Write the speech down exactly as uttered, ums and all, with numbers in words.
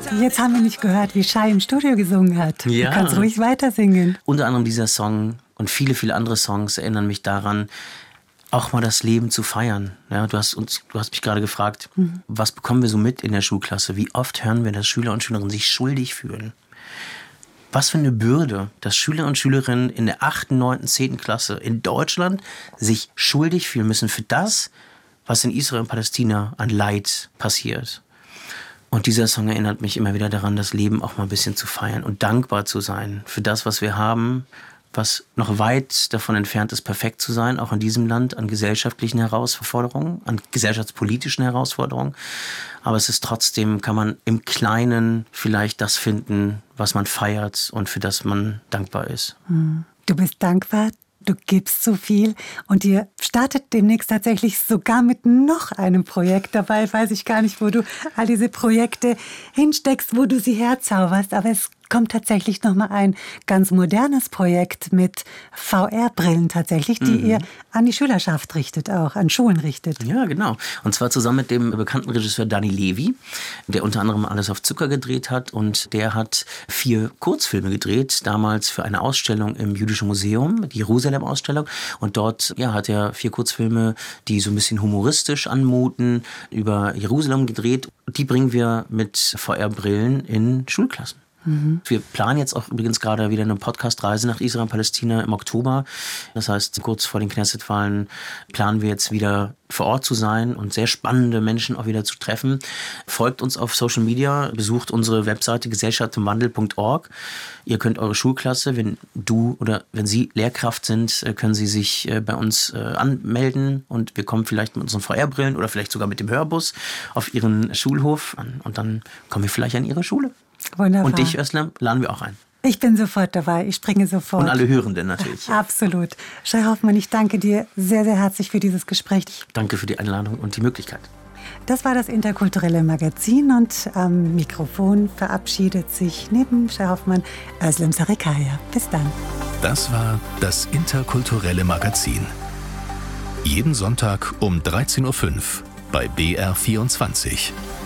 Jetzt haben wir nicht gehört, wie Shai im Studio gesungen hat. Ja. Du kannst ruhig weiter singen. Unter anderem dieser Song und viele, viele andere Songs erinnern mich daran, auch mal das Leben zu feiern. Ja, du hast uns, du hast mich gerade gefragt, mhm. was bekommen wir so mit in der Schulklasse? Wie oft hören wir, dass Schüler und Schülerinnen sich schuldig fühlen? Was für eine Bürde, dass Schüler und Schülerinnen in der achten, neunten, zehnten Klasse in Deutschland sich schuldig fühlen müssen für das, was in Israel und Palästina an Leid passiert. Und dieser Song erinnert mich immer wieder daran, das Leben auch mal ein bisschen zu feiern und dankbar zu sein für das, was wir haben, was noch weit davon entfernt ist, perfekt zu sein, auch in diesem Land, an gesellschaftlichen Herausforderungen, an gesellschaftspolitischen Herausforderungen. Aber es ist trotzdem, kann man im Kleinen vielleicht das finden, was man feiert und für das man dankbar ist. Du bist dankbar, du gibst so viel und ihr startet demnächst tatsächlich sogar mit noch einem Projekt. Dabei weiß ich gar nicht, wo du all diese Projekte hinsteckst, wo du sie herzauberst, aber es kommt tatsächlich nochmal ein ganz modernes Projekt mit V R-Brillen tatsächlich, die mhm. ihr an die Schülerschaft richtet, auch an Schulen richtet. Ja, genau. Und zwar zusammen mit dem bekannten Regisseur Dani Levy, der unter anderem Alles auf Zucker gedreht hat. Und der hat vier Kurzfilme gedreht, damals für eine Ausstellung im Jüdischen Museum, die Jerusalem-Ausstellung. Und dort ja, hat er vier Kurzfilme, die so ein bisschen humoristisch anmuten, über Jerusalem gedreht. Die bringen wir mit V R-Brillen in Schulklassen. Wir planen jetzt auch übrigens gerade wieder eine Podcast-Reise nach Israel und Palästina im Oktober. Das heißt, kurz vor den Knesset-Wahlen planen wir jetzt wieder vor Ort zu sein und sehr spannende Menschen auch wieder zu treffen. Folgt uns auf Social Media, besucht unsere Webseite gesellschaft im wandel punkt org. Ihr könnt eure Schulklasse, wenn du oder wenn Sie Lehrkraft sind, können Sie sich bei uns anmelden und wir kommen vielleicht mit unseren V R-Brillen oder vielleicht sogar mit dem Hörbus auf Ihren Schulhof an und dann kommen wir vielleicht an Ihre Schule. Wunderbar. Und dich, Özlem, laden wir auch ein. Ich bin sofort dabei, ich springe sofort. Und alle Hörenden natürlich. Absolut. Shai Hoffmann, ich danke dir sehr, sehr herzlich für dieses Gespräch. Danke für die Einladung und die Möglichkeit. Das war das Interkulturelle Magazin und am Mikrofon verabschiedet sich neben Shai Hoffmann Özlem Sarikaya. Bis dann. Das war das Interkulturelle Magazin. Jeden Sonntag um dreizehn Uhr fünf bei B R vierundzwanzig.